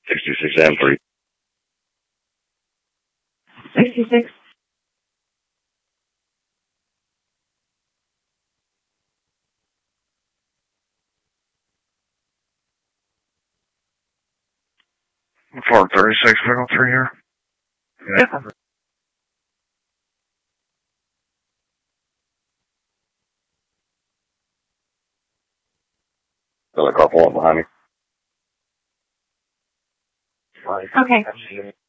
66 M3. 66. Ford 36, Pickle 3 here. Yeah. Another car pulling behind me. Okay.